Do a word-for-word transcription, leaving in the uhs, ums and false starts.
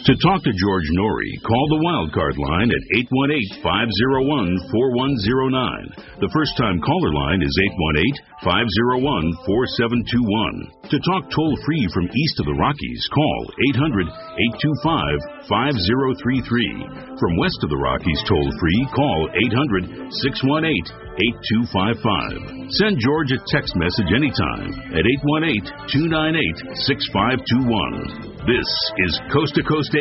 To talk to George Norrie, call the Wildcard line at eight one eight, five oh one, four one oh nine. The first-time caller line is eight one eight, five oh one, four seven two one. To talk toll-free from east of the Rockies, call eight hundred, eight two five, five oh three three. From west of the Rockies toll-free, call eight hundred, six one eight, eight two five five. Send George a text message anytime at eight one eight, two nine eight, six five two one. This is Coast to Coast